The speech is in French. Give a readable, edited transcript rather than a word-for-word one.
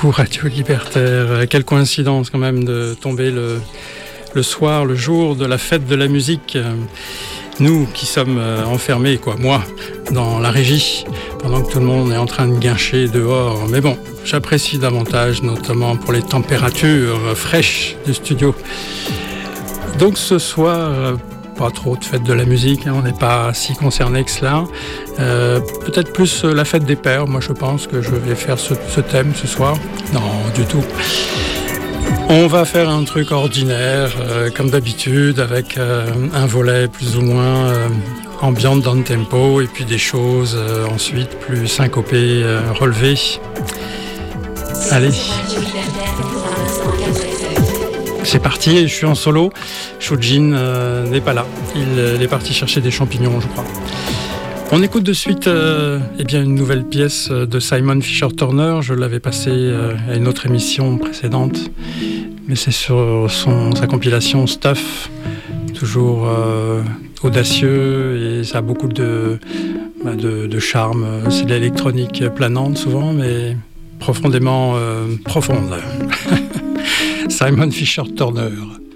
Coucou Radio Libertaire. Quelle coïncidence quand même de tomber le soir, le jour de la fête de la musique. Nous qui sommes enfermés, moi, dans la régie, pendant que tout le monde est en train de guincher dehors. Mais bon, j'apprécie davantage, notamment pour les températures fraîches du studio. Donc ce soir, pas trop de fête de la musique, on n'est pas si concerné que cela. Peut-être plus la fête des pères, moi je pense que je vais faire ce thème ce soir. Non, du tout. On va faire un truc ordinaire, comme d'habitude, avec un volet plus ou moins ambiante dans le tempo, et puis des choses ensuite plus syncopées, relevées. Allez. C'est parti, je suis en solo. Shujin n'est pas là. Il est parti chercher des champignons, je crois. On écoute de suite une nouvelle pièce de Simon Fisher-Turner. Je l'avais passée à une autre émission précédente. Mais c'est sur sa compilation Stuff. Toujours audacieux et ça a beaucoup de charme. C'est de l'électronique planante souvent, mais profondément profonde. Simon Fisher-Turner.